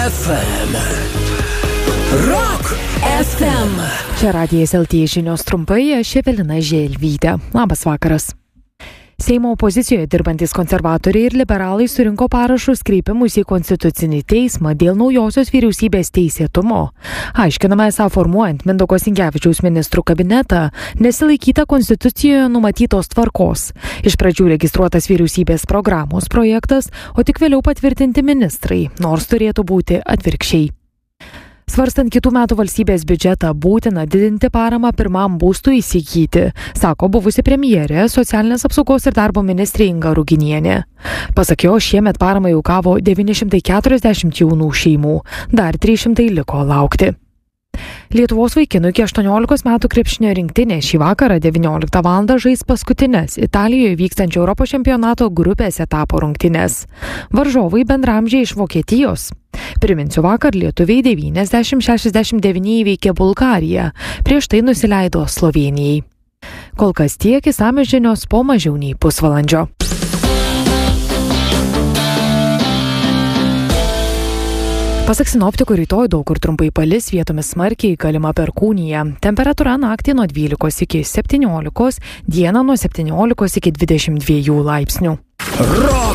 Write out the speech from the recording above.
FM. Rock FM. Čia Radijas LT žinios trumpai, aš Evelina Želvytė. Labas vakaras. Seimo opozicijoje dirbantis konservatoriai ir liberalai surinko parašus kreipimus į Konstitucinį teismą dėl naujosios vyriausybės teisėtumo. Aiškinama, esą formuojant Mindaugo Sinkevičiaus ministrų kabinetą nesilaikyta Konstitucijoje numatytos tvarkos. Iš pradžių registruotas vyriausybės programos projektas, o tik vėliau patvirtinti ministrai, nors turėtų būti atvirkščiai. Svarstant kitų metų valstybės biudžetą, būtina didinti paramą pirmam būstui įsigyti, sako buvusi premjerė, socialinės apsaugos ir darbo ministrė Inga Ruginienė. Pasak jo, šiemet paramą jau gavo 940 jaunų šeimų, dar 300 liko laukti. Lietuvos vaikinų iki 18 metų krepšinio rinktinė šį vakarą 19 val. Žais paskutinės Italijoje vykstančio Europos čempionato grupės etapo rungtynes. Varžovai bendramžiai iš Vokietijos. Priminsiu, vakar lietuviai 90-69 įveikė Bulgariją, prieš tai nusileido Slovėnijai. Kol kas tiek, išsamios žinios po mažiau nei pusvalandžio. Pasak sinoptikų, rytoj daug kur trumpai palis, vietomis smarkiai galima perkūnija. Temperatūra naktį nuo 12 iki 17, dieną nuo 17 iki 22 laipsnių. Rock